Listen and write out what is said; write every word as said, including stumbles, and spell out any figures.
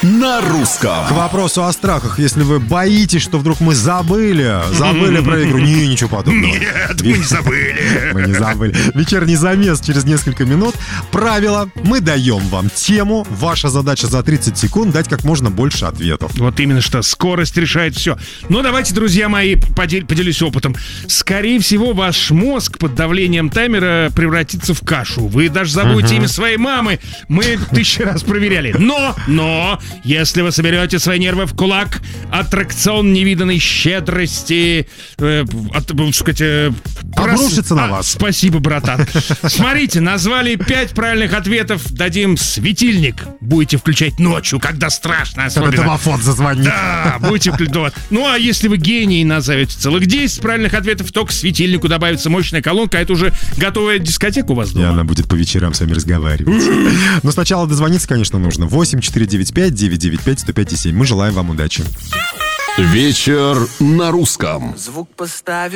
на русском. К вопросу о страхах. Если вы боитесь, что вдруг мы забыли, забыли про игру, не, ничего подобного. Нет, мы не забыли. Мы не забыли. Вечерний замес через несколько минут. Правило. Мы даем вам тему. Ваша задача за тридцать секунд дать как можно больше ответов. Вот именно что. Скорость решает все. Ну, давайте, друзья мои, подел- поделюсь опытом. Скорее всего, ваш мозг под давлением таймера превратится в кашу. Вы даже забудете uh-huh. имя своей мамы. Мы тысячу раз проверяли. Но, но, если вы соберете свои нервы в кулак, аттракцион невиданной щедрости, э, от, так сказать, э, обрушится прос... на а, вас. Спасибо, братан. Смотрите, назвали пять правильных ответов. Дадим светильник. Будете включать ночью, когда страшно. Особенно. Когда домофон зазвонит. Да, будете включать. Ну, а если вы гений назовете целых десять правильных ответов, то к светильнику добавится мощная колонка, а это уже готовая дискотека у вас дома. И она будет по вечерам с вами разговаривать. Но сначала дозвониться, конечно, нужно. восемь четыре девять пять девять девять пять сто пять семь. Мы желаем вам удачи. Вечер на русском. Звук поставь.